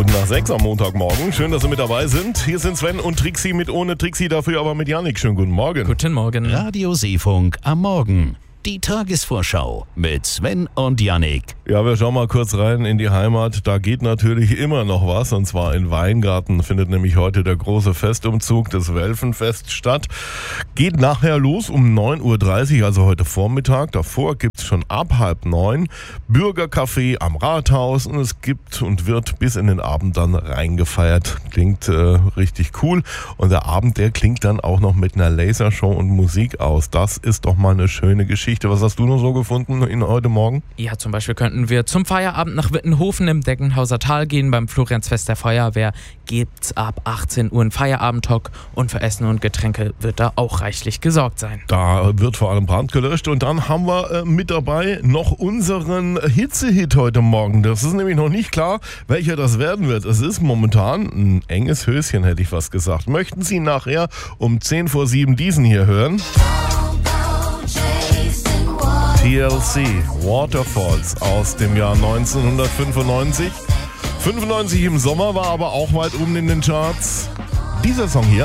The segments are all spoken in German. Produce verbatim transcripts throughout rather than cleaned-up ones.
Nach sechs am Montagmorgen. Schön, dass Sie mit dabei sind. Hier sind Sven und Trixi mit ohne Trixi, dafür aber mit Yannick. Schönen guten Morgen. Guten Morgen. Radio Seefunk am Morgen. Die Tagesvorschau mit Sven und Yannick. Ja, wir schauen mal kurz rein in die Heimat. Da geht natürlich immer noch was, und zwar in Weingarten findet nämlich heute der große Festumzug des Welfenfest statt. Geht nachher los um neun Uhr dreißig, also heute Vormittag. Davor gibt es schon ab halb neun Bürgercafé am Rathaus, und es gibt und wird bis in den Abend dann reingefeiert. Klingt äh, richtig cool, und der Abend, der klingt dann auch noch mit einer Lasershow und Musik aus. Das ist doch mal eine schöne Geschichte. Was hast du noch so gefunden in heute Morgen? Ja, zum Beispiel könnten wir zum Feierabend nach Wittenhofen im Deckenhauser Tal gehen. Beim Floriansfest der Feuerwehr gibt's ab achtzehn Uhr einen Feierabendtalk, und für Essen und Getränke wird da auch reichlich gesorgt sein. Da wird vor allem Brand gelöscht, und dann haben wir äh, mit dabei noch unseren Hitzehit heute Morgen. Das ist nämlich noch nicht klar, welcher das werden wird. Es ist momentan ein enges Höschen, hätte ich fast gesagt. Möchten Sie nachher um zehn vor sieben diesen hier hören? T L C, Waterfalls aus dem Jahr neunzehnhundertfünfundneunzig. fünfundneunzig im Sommer, war aber auch weit oben in den Charts. Dieser Song hier,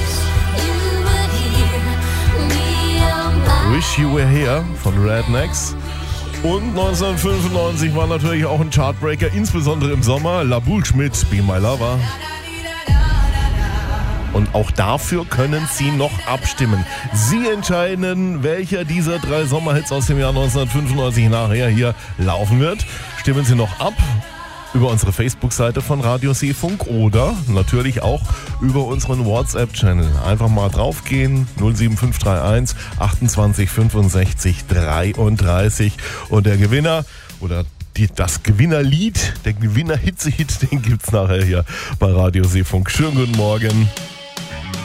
Wish You Were Here von Rednecks. Und neunzehnhundertfünfundneunzig war natürlich auch ein Chartbreaker, insbesondere im Sommer, La Bouche mit Be My Lover. Und auch dafür können Sie noch abstimmen. Sie entscheiden, welcher dieser drei Sommerhits aus dem Jahr neunzehnhundertfünfundneunzig nachher hier laufen wird. Stimmen Sie noch ab über unsere Facebook-Seite von Radio Seefunk oder natürlich auch über unseren WhatsApp-Channel. Einfach mal draufgehen, null sieben fünf drei eins achtundzwanzig fünfundsechzig dreiunddreißig. Und der Gewinner oder Die, das Gewinnerlied, der Gewinner-Hitze-Hit, den gibt's nachher hier bei Radio Seefunk. Schönen guten Morgen.